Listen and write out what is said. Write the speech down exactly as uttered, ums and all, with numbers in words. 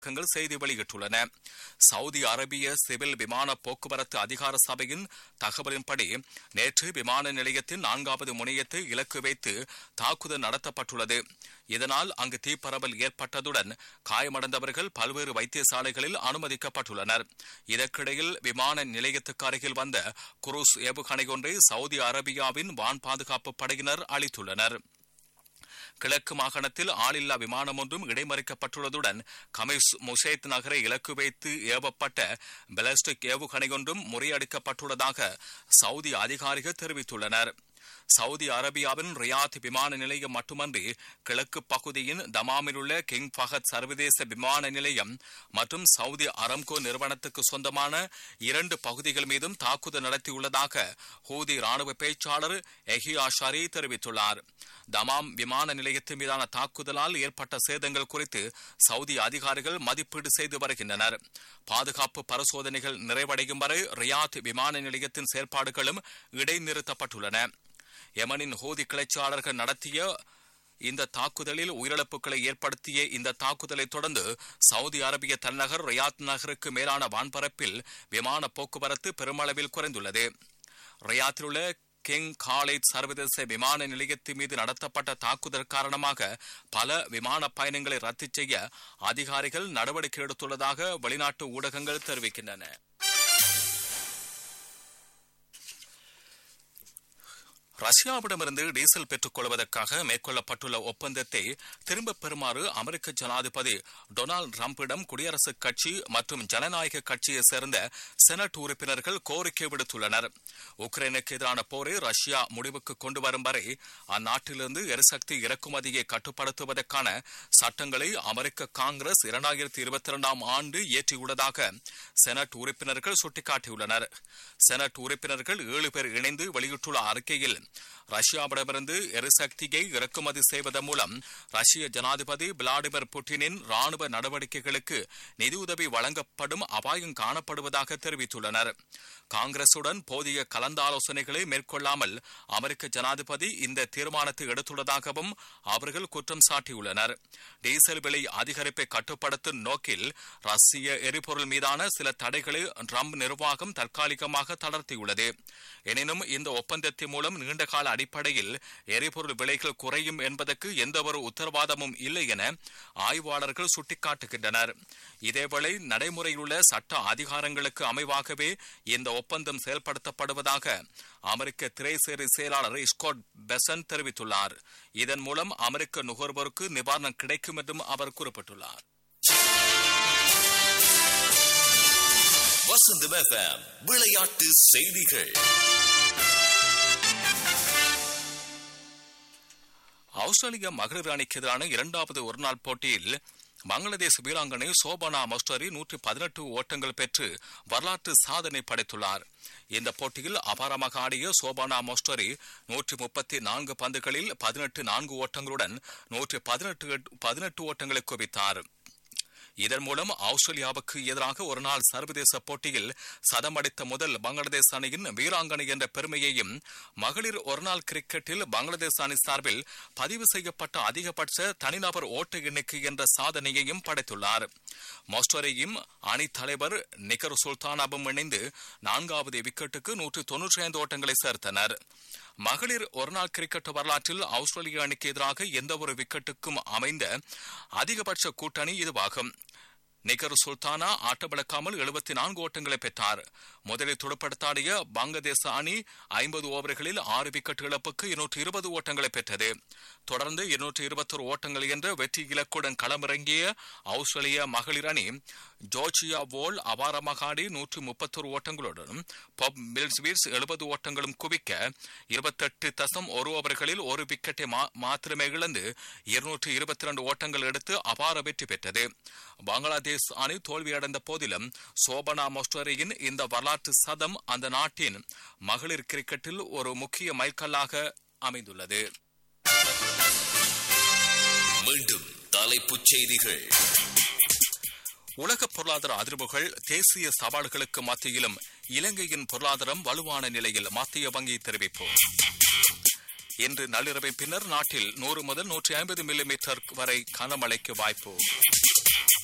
செய்தி வெளியிட்டுள்ளன. சவுதி அரேபிய சிவில் விமான போக்குவரத்து அதிகார சபையின் தகவலின்படி நேற்று விமான நிலையத்தின் நான்காவது முனையத்தை இலக்கு வைத்து தாக்குதல் நடத்தப்பட்டுள்ளது. இதனால் அங்கு தீப்பரவல் ஏற்பட்டதுடன் காயமடைந்தவர்கள் பல்வேறு வைத்தியசாலைகளில் அனுமதிக்கப்பட்டுள்ளனர். இதற்கிடையில் விமான நிலையத்துக்கு அருகில் வந்த குரூஸ் ஏவுகணை ஒன்றை சவுதி அரேபியாவின் வான் பாதுகாப்பு படையினர் அளித்துள்ளனர். கிழக்கு மாகாணத்தில் ஆளில்லா விமானம் ஒன்றும் இடைமறிக்கப்பட்டுள்ளதுடன் கமிஸ் முசேத் நகரை இலக்கு வைத்து ஏவப்பட்ட பாலிஸ்டிக் ஏவுகணை ஒன்றும் முறியடிக்கப்பட்டுள்ளதாக சவுதி அதிகாரிகள் தெரிவித்துள்ளனர். சவுதி அரேபியாவின் ரியாத் விமான நிலையம் மட்டுமன்றி கிழக்கு பகுதியின் தமாமில் உள்ள கிங் ஃபஹத் சர்வதேச விமான நிலையம் மற்றும் சவுதி அரம்கோ நிறுவனத்துக்கு சொந்தமான இரண்டு பகுதிகள் மீதும் தாக்குதல் நடத்தியுள்ளதாக ஹூதி ராணுவ பேச்சாளர் எஹியா ஷரி தெரிவித்துள்ளார். தமாம் விமான நிலையத்தின் மீதான தாக்குதலால் ஏற்பட்ட சேதங்கள் குறித்து சவுதி அதிகாரிகள் மதிப்பீடு செய்து வருகின்றனர். பாதுகாப்பு பரிசோதனைகள் நிறைவடையும் வரை ரியாத் விமான நிலையத்தின் செயற்பாடுகளும் இடைநிறுத்தப்பட்டுள்ளன. யமனின் ஹூதி கிளர்ச்சியாளர்கள் நடத்திய இந்த தாக்குதலில் உயிரிழப்புகளை ஏற்படுத்திய இந்த தாக்குதலை தொடர்ந்து சவுதி அரேபிய தலைநகர் ரியாத் நகருக்கு மேலான வான்பரப்பில் விமான போக்குவரத்து பெருமளவில் குறைந்துள்ளது. ரியாத்தில் உள்ள கிங் காலித் சர்வதேச விமான நிலையத்தின் மீது நடத்தப்பட்ட தாக்குதல் காரணமாக பல விமான பயணங்களை ரத்து செய்ய அதிகாரிகள் நடவடிக்கை எடுத்துள்ளதாக வெளிநாட்டு ஊடகங்கள் தெரிவிக்கின்றன. ரஷ்யாவிடமிருந்து டீசல் பெற்றுக் கொள்வதற்காக மேற்கொள்ளப்பட்டுள்ள ஒப்பந்தத்தை திரும்பப் பெறுமாறு அமெரிக்க ஜனாதிபதி டொனால்டு டிரம்பிடம் குடியரசுக் கட்சி மற்றும் ஜனநாயக கட்சியைச் சேர்ந்த செனட் உறுப்பினர்கள் கோரிக்கை விடுத்துள்ளனர். உக்ரைனுக்கு எதிரான போரை ரஷ்யா முடிவுக்கு கொண்டு வரும் வரை அந்நாட்டிலிருந்து எரிசக்தி இறக்குமதியை கட்டுப்படுத்துவதற்கான சட்டங்களை அமெரிக்க காங்கிரஸ் இரண்டாயிரத்தி இருபத்தி இரண்டாம் ஆண்டு இயற்றியுள்ளதாக செனட் உறுப்பினர்கள் சுட்டிக்காட்டியுள்ளனர். செனட் உறுப்பினர்கள் ஏழு பேர் இணைந்து வெளியிட்டுள்ள அறிக்கையில் ரஷ்யாவிடமிருந்து எரிசக்தியை இறக்குமதி செய்வதன் மூலம் ரஷ்ய ஜனாதிபதி விளாடிமிர் புட்டினின் ராணுவ நடவடிக்கைகளுக்கு நிதியுதவி வழங்கப்படும் அபாயம் காணப்படுவதாக தெரிவித்துள்ளனர். காங்கிரசுடன் போதிய கலந்தாலோசனைகளை மேற்கொள்ளாமல் அமெரிக்க ஜனாதிபதி இந்த தீர்மானத்தை எடுத்துள்ளதாகவும் அவர்கள் குற்றம் சாட்டியுள்ளனர். டீசல் விலை அதிகரிப்பை கட்டுப்படுத்தும் நோக்கில் ரஷ்ய எரிபொருள் மீதான சில தடைகளை ட்ரம்ப் நிர்வாகம் தற்காலிகமாக தளர்த்தியுள்ளது. எனினும் இந்த ஒப்பந்தத்தின் மூலம் நீண்டகால அடிப்படையில் எரிபொருள் விலைகள் குறையும் என்பதற்கு எந்தவொரு உத்தரவாதமும் இல்லை என ஆய்வாளர்கள் சுட்டிக்காட்டுகின்றனர். இதேவேளை நடைமுறையிலுள்ள சட்ட அதிகாரங்களுக்கு அமைவாகவே இந்த ஒப்பந்தம் செயல்படுத்தப்படுவதாக அமெரிக்க திரைசேரி செயலாளர் ஸ்காட் பெசன் தெரிவித்துள்ளார். இதன் மூலம் அமெரிக்க நுகர்வோருக்கு நிவாரணம் கிடைக்கும் என்றும் அவர் குறிப்பிட்டுள்ளார். வசந்தம் எஃப்எம் விளையாட்டு செய்திகள். ஆஸ்திரேலிய மகளிர் அணிக்கு எதிரான இரண்டாவது ஒருநாள் போட்டியில் பங்களாதேஷ் வீராங்கனை சோபனா மஸ்டரி நூற்றி பதினெட்டு ஓட்டங்கள் பெற்று வரலாற்று சாதனை படைத்துள்ளார். இந்த போட்டியில் அபாரமாக ஆடிய சோபனா மஸ்டரி நூற்றி முப்பத்தி நான்கு பந்துகளில் பதினெட்டு நான்கு ஓட்டங்களுடன் நூற்றி பதினெட்டு பதினெட்டு ஓட்டங்களை குவித்தார். இதன் மூலம் ஆஸ்திரேலியாவுக்கு எதிராக ஒருநாள் சர்வதேச போட்டியில் சதமடித்த முதல் பங்களாதேஷ் அணியின் வீராங்கனை என்ற பெருமையையும் மகளிர் ஒருநாள் கிரிக்கெட்டில் பங்களாதேஷ் அணி சார்பில் பதிவு செய்யப்பட்ட அதிகபட்ச தனிநபர் ஓட்ட எண்ணிக்கை என்ற சாதனையையும் படைத்துள்ளார். மோஸ்டரையும் அணி தலைவர் நிகர் சுல்தானாவும் இணைந்து நான்காவது விக்கெட்டுக்கு நூற்றி தொன்னூற்றி ஐந்து ஓட்டங்களை சேர்த்தனர். மகளிர் ஒருநாள் கிரிக்கெட் வரலாற்றில் ஆஸ்திரேலிய அணிக்கு எதிராக எந்தவொரு விக்கெட்டுக்கும் அமைந்த அதிகபட்ச கூட்டணி இதுவாகும். நிகர் சுல்தானா ஆட்டமிழக்காமல் எழுபத்தி நான்கு ஓட்டங்களை பெற்றார். முதலில் துடுப்படுத்தாடிய பங்களாதேஷ் அணி ஐம்பது ஓவர்களில் ஆறு விக்கெட் இழப்புக்கு இருநூற்றி இருபது ஓட்டங்களை பெற்றது. தொடர்ந்து இருநூற்றி இருபத்தொரு ஓட்டங்கள் என்ற வெற்றி இலக்குடன் களமிறங்கிய ஆஸ்திரேலிய மகளிர் அணி ஜோர்ஜியா வோல் அபாரமாக ஆடி நூற்றி முப்பத்தொரு ஓட்டங்களுடன் பாப் மில்ஸ்வீர்ஸ் எழுபது ஓட்டங்களும் குவிக்க இருபத்தெட்டு தசம் ஒரு ஓவர்களில் ஒரு விக்கெட்டை மாத்திரமே இழந்து இருநூற்றி இருபத்தி இரண்டு ஓட்டங்கள் எடுத்து அபார வெற்றி பெற்றது. பங்களாதேஷ் அணி தோல்வியடைந்த போதிலும் சோபனா மஸ்டரியின் இந்த வரலாற்று சதம் அந்த நாட்டின் மகளிர் கிரிக்கெட்டில் ஒரு முக்கிய மைல்கல்லாக அமைந்துள்ளது. மீண்டும் தலைப்புச் செய்திகள். உலக பொருளாதார அதிர்வுகள், தேசிய சவால்களுக்கு மத்தியிலும் இலங்கையின் பொருளாதாரம் வலுவான நிலையில் மத்திய வங்கி தெரிவிப்பு. இன்று நள்ளிரவின் பின்னர் நாட்டில் நூறு முதல் நூற்றி ஐம்பது மில்லிமீட்டர் வரை கனமழைக்கு வாய்ப்பு.